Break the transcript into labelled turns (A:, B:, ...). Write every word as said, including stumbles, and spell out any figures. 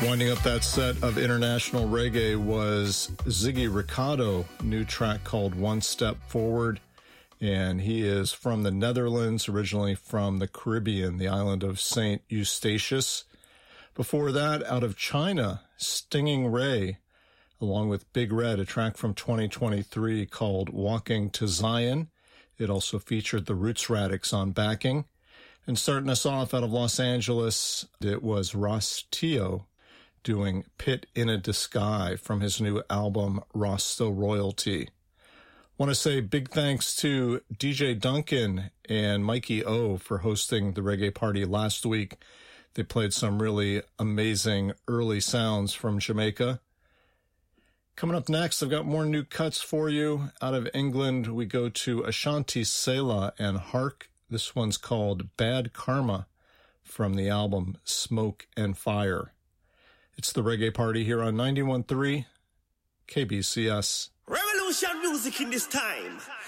A: Winding up that set of international reggae was Ziggy Ricardo, new track called One Step Forward. And he is from the Netherlands, originally from the Caribbean, the island of Saint Eustatius. Before that, out of China, Stinging Ray, along with Big Red, a track from twenty twenty-three called Walking to Zion. It also featured the Roots Radics on backing. And starting us off out of Los Angeles, it was Ross Teo doing Pit in a Disguise from his new album, Ross Still Royalty. Want to say big thanks to D J Duncan and Mikey O for hosting the reggae party last week. They played some really amazing early sounds from Jamaica. Coming up next, I've got more new cuts for you. Out of England, we go to Ashanti Selah and Hark. This one's called Bad Karma from the album Smoke and Fire. It's the reggae party here on ninety-one point three K B C S.
B: Revolution music in this time.